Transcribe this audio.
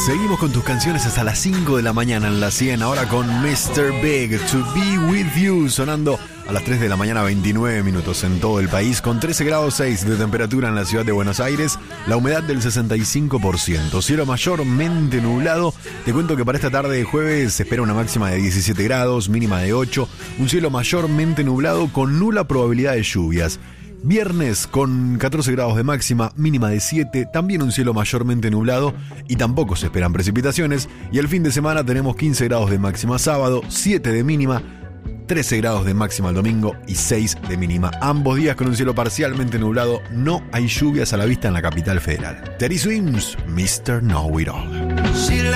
Seguimos con tus canciones hasta las 5 de la mañana en la 100. Ahora con Mr. Big, To Be With You, sonando a las 3 de la mañana, 29 minutos en todo el país, con 13 grados 6 de temperatura en la ciudad de Buenos Aires, la humedad del 65%, cielo mayormente nublado. Te cuento que para esta tarde de jueves se espera una máxima de 17 grados, mínima de 8, un cielo mayormente nublado con nula probabilidad de lluvias. Viernes con 14 grados de máxima, mínima de 7, también un cielo mayormente nublado y tampoco se esperan precipitaciones. Y el fin de semana tenemos 15 grados de máxima sábado, 7 de mínima, 13 grados de máxima el domingo y 6 de mínima. Ambos días con un cielo parcialmente nublado, no hay lluvias a la vista en la capital federal. Teddy Swims, Mr. Know It All.